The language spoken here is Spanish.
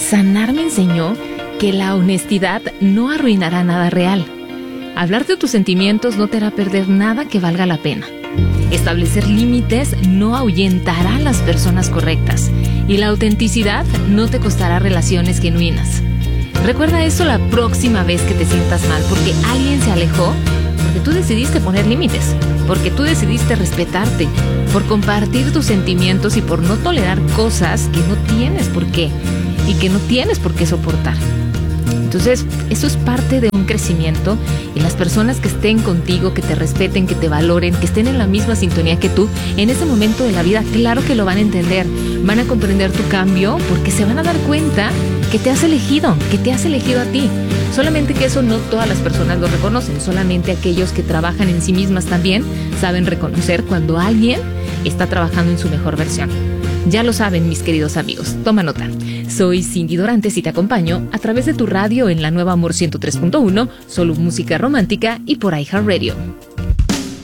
sanar me enseñó que la honestidad no arruinará nada real. Hablar de tus sentimientos no te hará perder nada que valga la pena. Establecer límites no ahuyentará a las personas correctas. Y la autenticidad no te costará relaciones genuinas. Recuerda eso la próxima vez que te sientas mal, porque alguien se alejó, porque tú decidiste poner límites, porque tú decidiste respetarte, por compartir tus sentimientos y por no tolerar cosas que no tienes por qué y que no tienes por qué soportar. Entonces, eso es parte de un crecimiento, y las personas que estén contigo, que te respeten, que te valoren, que estén en la misma sintonía que tú, en ese momento de la vida, claro que lo van a entender, van a comprender tu cambio, porque se van a dar cuenta que te has elegido a ti. Solamente que eso no todas las personas lo reconocen, solamente aquellos que trabajan en sí mismas también saben reconocer cuando alguien está trabajando en su mejor versión. Ya lo saben, mis queridos amigos, toma nota. Soy Cindy Dorantes y te acompaño a través de tu radio en la Nueva Amor 103.1, solo música romántica, y por iHeartRadio.